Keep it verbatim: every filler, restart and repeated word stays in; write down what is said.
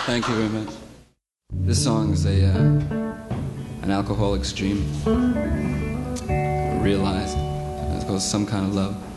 Thank you very much. This song is a uh, an alcoholic's dream, realized. It's called Some Kind of Love.